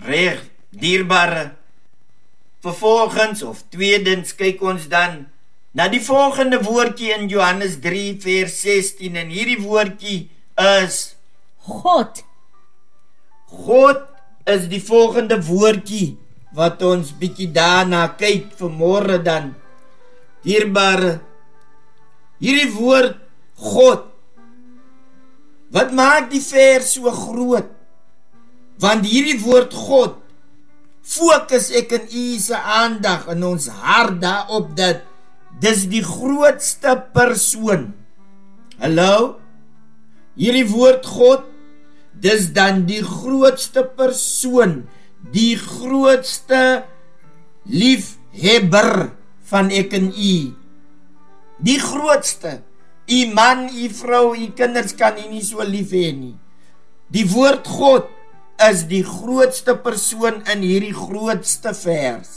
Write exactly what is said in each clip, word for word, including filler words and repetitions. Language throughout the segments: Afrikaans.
Reg, dierbare. Vervolgens of tweedens kyk ons dan na die volgende woordjie in Johannes drie vers sestien en hierdie woordjie is God. God is die volgende woordjie wat ons bietjie daarna kyk vanmôre dan. Dierbare, hierdie woord God, wat maak die vers so groot? Want hierdie woord God, fokus ek in u se aandag in ons hart daarop dat dis die grootste persoon. Hallo? Hierdie woord God, dis dan die grootste persoon, die grootste liefhebber van ek en u. Die grootste. U man, u vrou, u kinders kan u nie so lief hê nie. Die woord God is die grootste persoon in hierdie grootste vers.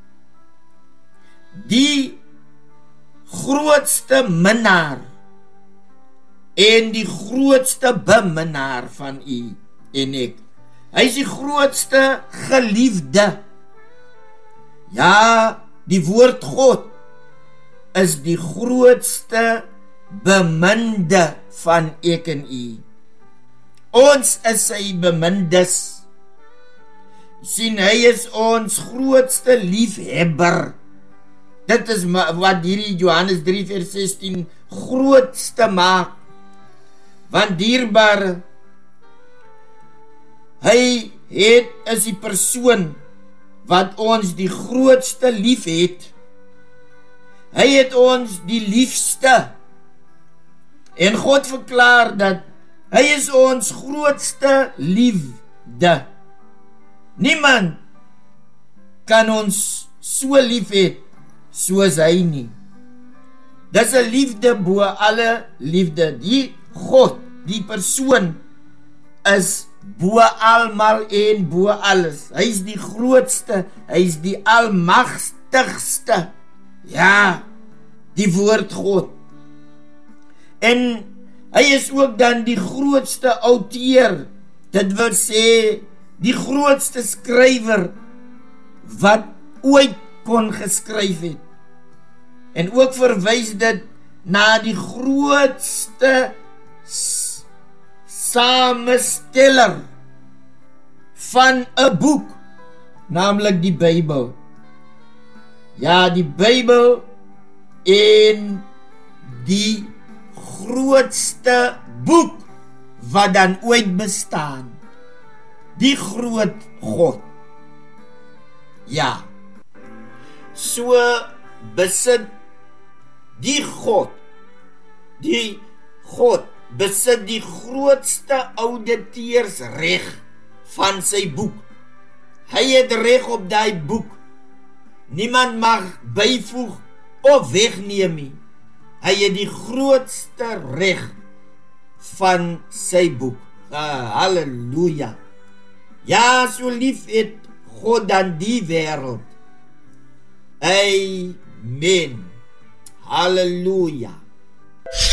Die grootste minnaar en die grootste beminnaar van u en ek. Hy is die grootste geliefde. Ja, die woord God is die grootste beminde van ek en u. Ons is sy bemindes. Sien, hy is ons grootste liefhebber. Dit is wat hierdie Johannes drie vers sestien grootste maak. Want dierbare, hy het is die persoon wat ons die grootste lief het. Hy het ons die liefste. En God verklaar dat hy is ons grootste liefde. Niemand kan ons so lief hê soos hy nie. Dis 'n liefde bo alle liefde. Die God, die persoon is bo almal en bo alles. Hy is die grootste, hy is die almagtigste. Ja, die woord God. En hy is ook dan die grootste outeur. Dit wil sê die grootste skrywer wat ooit kon geskryf het. En ook verwys dit na die grootste samesteller van 'n boek, naamlik die Bybel. Ja, die Bybel en die grootste boek wat dan ooit bestaan. Die groot God. Ja. So besit die God, die God besit die grootste auditeursreg van sy boek. Hy het reg op daai boek. Niemand mag byvoeg of wegneem nie. Hy het die grootste reg van sy boek. Ah, halleluja. Ja, so lief het God dan die wêreld. Amen. Halleluja.